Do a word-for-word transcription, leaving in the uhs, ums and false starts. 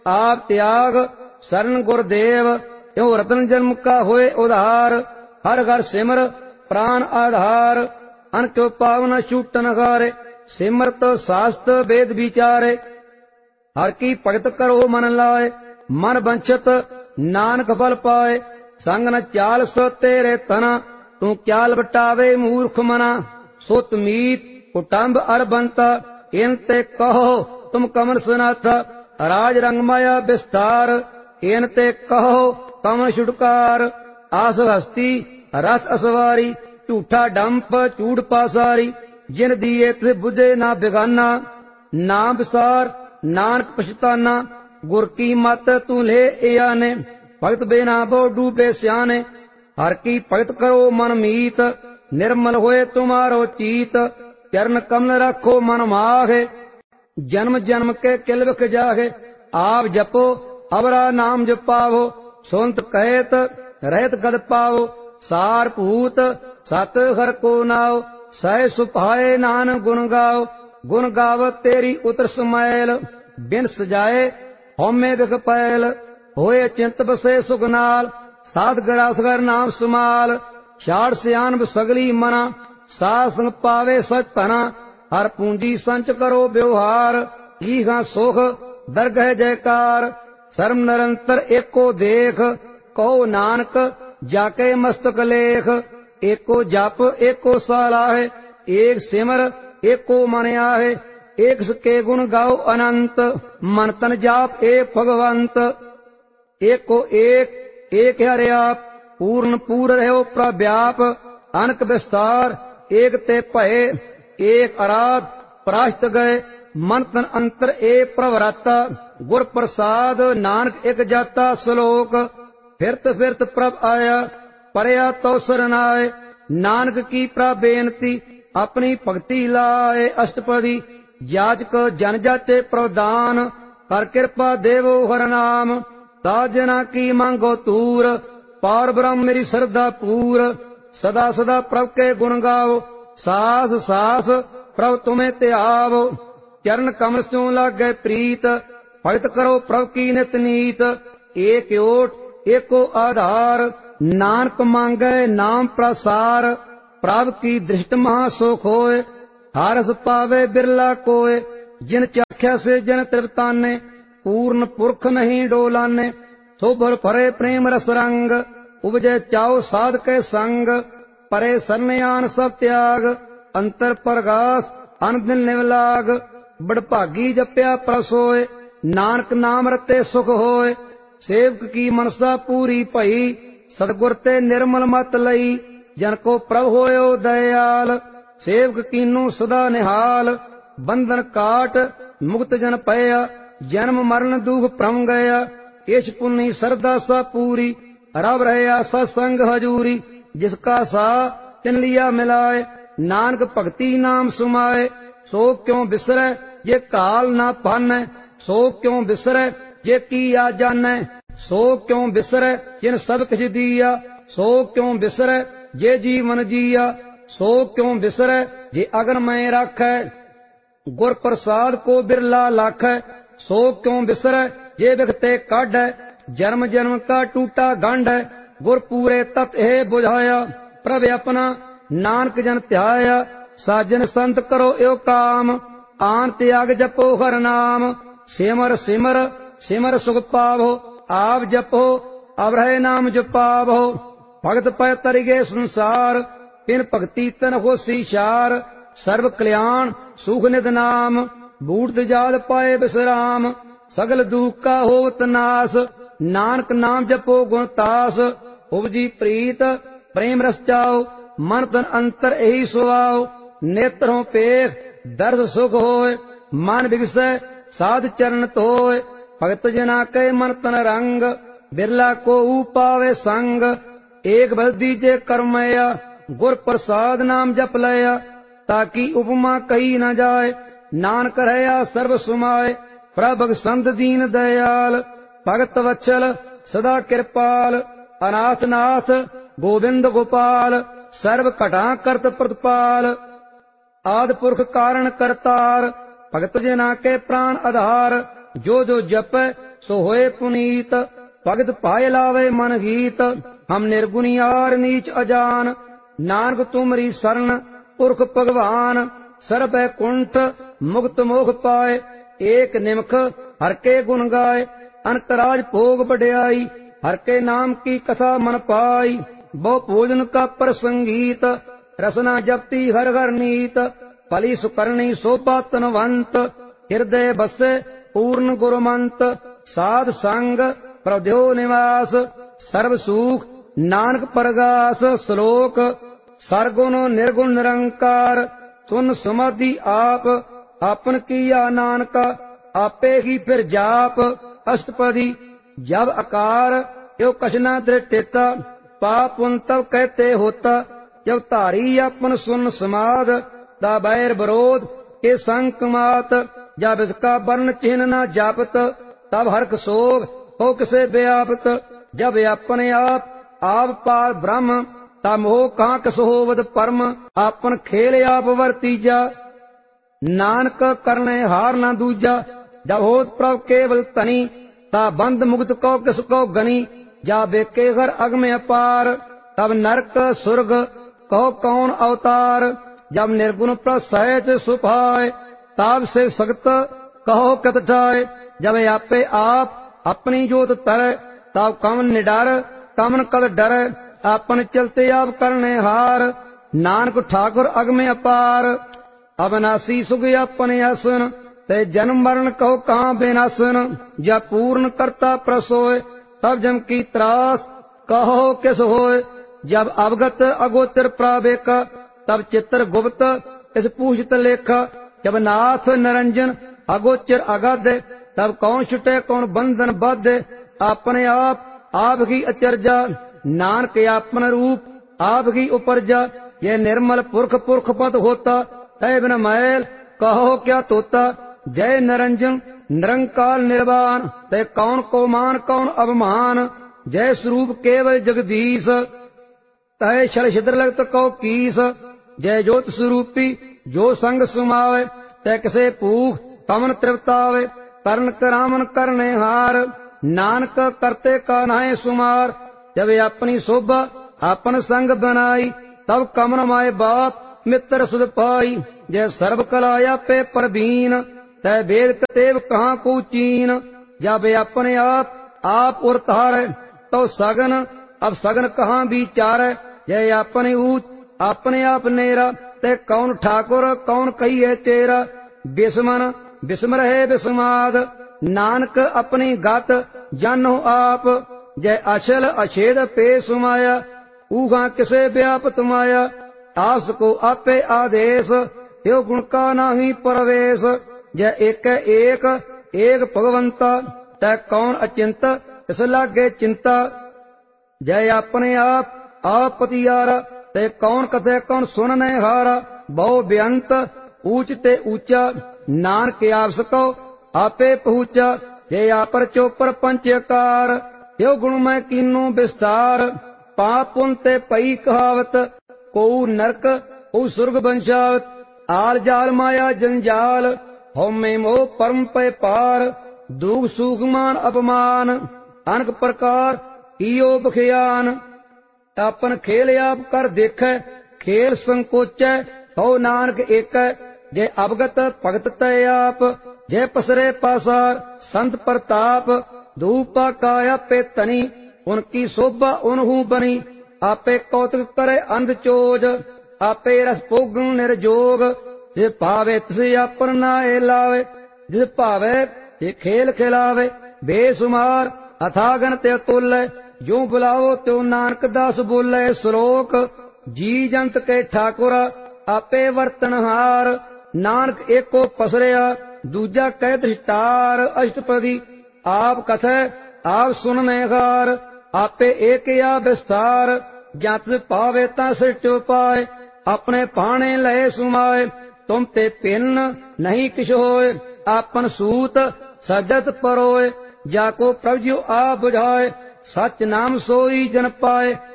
आप त्याग शरण गुरदेव, यो रतन जन्म का होए उधार। हर घर सिमर प्राण आधार, अनक्यो पावन छूटन हारे। सिमरत शास्त्र वेद विचारे, हर की भगत करो मन लाए। मन बंछत नानक फल पाए, संग न चाल सो तेरे तना। तू क्याल बटावे मूर्ख मना, सुत मीत कुटुंब अरबंता। इन ते कहो तुम कमन सुनाथा, राज रंग माया विस्तार। इन ते कहो कमन छुटकार, आस हस्ती रस असवारी। झूठा डंप चूड़ पासारी, जिन दिए तिस बुझे ना बेगाना। नाम विसार नानक पछताना, गुर की मत तू ले आने। भगत बिना बो डूबे सियाने, हर की भगत करो मन मीत। निर्मल होए तुम्हारो चीत, चरण कमल रखो मन माहे। जन्म जन्म के किल विख जाहे, आप जपो अवरा नाम जपावो। सुनत कहत रहत गद पावो, सार भूत सत हर को नाओ। सह सुभाए नान गुण गाओ, गुण गावत तेरी उतर समैल। बिन सजाए हौमे विख पैल, होए चिंत बसे सुख नाल। साध गरासगर नाम सुमाल, छाड़ सियान सगली मना। साध संग पावे सच तना, हर पूंजी संच करो व्यवहार। ईहा सुख दरगह जयकार, शर्म निरंतर एको देख। कहो नानक जाके मस्तक लेख, एको जप एको सालाहे। एक सिमर एको मन आहे, एक सके गुण गाओ अनंत। मन तन जाप एक भगवंत, एको एक एक हरे आप। पूर्ण पूर रहो प्रव्याप, अनक विस्तार एक ते भये। एक आराध पराश्त गए, मन तन अंतर एक प्रवराता। गुर प्रसाद नानक एक जाता श्लोक। फिरत फिरत प्रभ आया, परया तो सरनाए। नानक की प्रा बेनती, अपनी भक्ति लाए अष्टपदी। जाचक जन जाचे प्रदान, कर कृपा देवो हर नाम। ताजना की मांगो तूर, पार ब्रह्म मेरी श्रद्धा पूर। सदा सदा प्रभ के गुण गाओ, सास सास प्रभ तुम्हें त्यावो। चरण कमल स्यों लागे प्रीत, भगत करो प्रभ की नित नीत। एक ओट एको आधार, नानक मांगे नाम प्रसार। प्रभ की दृष्ट महासुख होए, हारस पावे बिरला कोय। जिन चाख्या से जन तृप्ताने, पूर्ण पुरख नहीं डोलाने। शोभर फरे प्रेम रस रंग, उपजे चाओ साध के संग। परे सरनयान सब त्याग, अंतर प्रगास अनदिन निवलाग। बड़भागी जप्या प्रसोय, नानक नाम रते सुख होय। सेवक की मनसा पूरी भई, सतगुर ते निर्मल मत लई। जन को प्रभ होयो दयाल, सेवक कीनू सदा निहाल। बंधन काट मुक्त जन पया, जन्म मरण दुख प्रम गया। इस पुन्नी सरदा सा पूरी, रब रहया सत्संग हजूरी। जिसका सा तिन लिया मिलाए, नानक भक्ति नाम सुमाए। सो क्यों बिसरै ये काल ना पानै, सो क्यों बिसरै ये किया जानै। सो क्यों बिसरै जिन सब किछ दिया, सो क्यों बिसरै जे जीवन जिया। सो क्यों बिसरै जे अगन मैं राखै, गुर प्रसाद को बिरला लाखै। सो क्यों बिसरै जे विखते काढै, जन्म जन्म का टूटा गंढ है। गुर पूरे तत् है बुझाया, प्रभ अपना नानक जन ध्याया। साजन संत करो यो काम, आन त्याग जपो हर नाम। सिमर सिमर सिमर सुख पावो, आप जपो अब रहे नाम जपावो। भगत पै तरिगे संसार, बिन भक्ति तन होसी शार। सर्व कल्याण सुख निध नाम, बूढ़ जाद पाए विश्राम। सगल दुख का होवत नाश, नानक नाम जपो गुण तास। उपजी प्रीत प्रेम रस चाओ, मन तन अंतर यही सुआओ। नेत्रों पेख दर्श सुख होय, मन बिगसै साध चरण तोय। भगत जना के मन तन रंग, बिरला को पावे संग। एक बस दीजे कर्मया, गुर प्रसाद नाम जप लया। ताकि उपमा कही न जाय, नानक रहया सर्व सुमाय। प्रभग संत दीन दयाल, भगत वत्सल सदा कृपाल। अनाथ नाथ गोविंद गोपाल, सर्व घटा करत प्रतिपाल। आदि पुरख कारण करतार, भगत जना के प्राण आधार। जो जो जप सो होए पुनीत। भगत पाए लावे मन गीत, हम निर्गुनियार नीच अजान। नानक तुमरी शरण पुरख भगवान, सरबै कुंठ मुक्त मोख पाए। एक निमख हर के गुण गाए, अंतराज भोग बढ़ियाई। हर के नाम की कथा मन पाई, बहु भोजन का प्रसंगीत। रसना जपती हर हर नीत, भली सुकरणी शोभा तनवंत। हृदय बसे पूर्ण गुरमंत, साध संग प्रभदेव निवास। सर्व सुख नानक परगास, श्लोक सरगुण निर्गुण निरंकार। सुन समाधि आप आपन किया नानका, आपे ही फिर जाप अष्टपदी। जब आकार यो कछना दृष्टेता, पाप पुन तब कहते होता। जब धारी अपन सुन समाध, ता बैर विरोध के संक मात। जब इसका वर्ण चिन्ह न जापत, तब हर्क सोग हो किसे व्यापत। जब अपने आप आप पार ब्रह्म, तब मोह कहाँ किस होवत परम। आपन खेल आप वर्तीजा, नानक करने हार न दूजा। जब होत प्रभ केवल तनी, ता बंद मुक्त को किस को गनी। जा बेके घर अगम अपार, तब नरक सुर्ग कहो कौन अवतार। जब निर्गुण प्रसहज सुभाए, ताब से सगत कहो कत जाए। जब आपे आप अपनी जोत तर, तब कमन निडर कमन कद डर। आपन चलते आप करने हार, नानक ठाकुर अगम अपार। अविनाशी सुख अपने असन, ते जन्म मरण कहो कहाँ बेनासन। जब पूर्ण करता प्रसोय, तब जम की त्रास कहो किस होय। जब अवगत अगोचर प्रावेक, तब चित्र गुप्त इस पूछत लेखा। जब नाथ निरंजन अगोचर अगाध, तब कौन छुटे कौन बंधन बद्ध। अपने आप आप की अचर्जा, नानक आपन रूप आप की उपरजा। ये निर्मल पुरख पुरख पद होता, तय बिन मैल कहो क्या तोता। जय निरंजन निरंकाल निर्वाण, तय कौन को मान कौन अवमान। जय स्वरूप केवल जगदीश, तय छल छिद्र लगत कौ कीस। जय ज्योत स्वरूपी जो संग सुमावे, तय किसे पूख कमन तृप्तावे। करण करामन करने हार, नानक करते कान्हाए सुमार। जब अपनी शोभा अपन संग बनाई, तब कमन माए बाप मित्र सुध पाई। जय सर्व कलाया पे परवीन, तय वेद कतेव कहाँ को चीन। जब अपने आप आप उर तार, तो सगन अब सगन कहाँ विचार। जय अपने ऊंच अपने आप नेरा, ते कौन ठाकुर कौन कहिए चेरा। बिस्मन बिस्म रहे बिस्माद, नानक अपनी गत जानो आप। जय अचल अछेद पे सुमाया, ऊहा किसे व्यापत माया। आस को आपे आदेश, यो गुण का नाही परवेश। जय एक एक एक भगवंता, तै कौन अचिंत इस लागे चिंता। जय अपने आप आप पतियारा, ते कौन कथे कौन सुनने हारा। बहु बेअंत ऊंच ते ऊंचा, नानक आप सको आपे पहुंचा। जय आपर चोपर पंचकार, यो गुण मैं कीनो विस्तार। पाप पुन ते पई कहावत, को नरक को सुर्ग बंशावत। आल जाल माया जंजाल, होमे मोह परम पे पार। दुख सुख मान अपमान, अनक प्रकार कियो बखियान। अपन खेल आप कर देखे, खेल संकोचै हो नानक एक। जय अवगत भगत तय आप, जय पसरे पासार संत प्रताप। धूपा काया पे तनी, उनकी शोभा उनहू बनी। आपे कौतुक करे अंध चोज, आपे रस पोगन निर्जोग। जिस भावे तिसे अपन नाए लावे, जिस भावे ये खेल खिलावे। बेसुमार अथागन ते तोले, जो बुलाओ त्यो नानक दास बोले। श्लोक जी जंत के ठाकुरा, आपे वर्तनहार। नानक एको पसरिया, दूजा कह दृष्टार। अष्टपदी आप कथे आप सुनने हार, आपे एक या विस्तार। जत पावे ता सृष्टि पाए, अपने पाने लय सुमाए। तुम ते पिन नहीं किछ होए, आपन सूत सजत परोए। जाको प्रभु आ बुझाए, सच नाम सोई जन पाए।